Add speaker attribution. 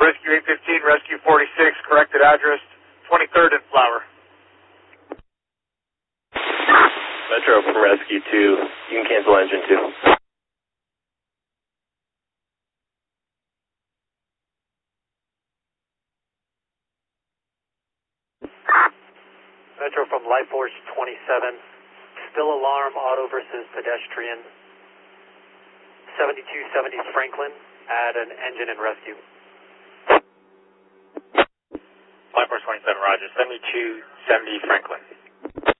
Speaker 1: Rescue 815, Rescue 46, corrected address 23rd and Flower.
Speaker 2: Metro from Rescue 2, you can cancel engine 2.
Speaker 3: Metro from Life Force 27, spill alarm, auto versus pedestrian, 7270 Franklin, add an engine and rescue.
Speaker 1: Life Force 27, roger, 7270 Franklin.